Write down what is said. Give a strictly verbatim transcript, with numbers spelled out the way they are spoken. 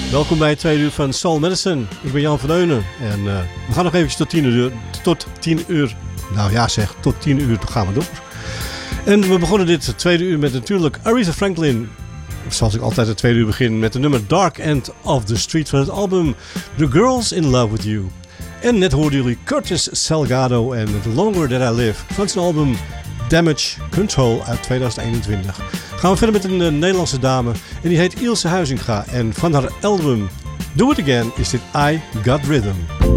Welkom bij het tweede uur van Soul Medicine. Ik ben Jan van Deunen en uh, we gaan nog eventjes tot tien uur, tot tien uur, nou ja zeg, tot tien uur gaan we door. En we begonnen dit tweede uur met natuurlijk Aretha Franklin. Zoals ik altijd het tweede uur begin met de nummer Dark End of the Street van het album The Girls in Love With You. En net hoorden jullie Curtis Salgado en The Longer That I Live van zijn album Damage Control uit tweeduizend eenentwintig. Gaan we verder met een uh, Nederlandse dame en die heet Ilse Huizinga. En van haar album Do It Again is dit I Got Rhythm.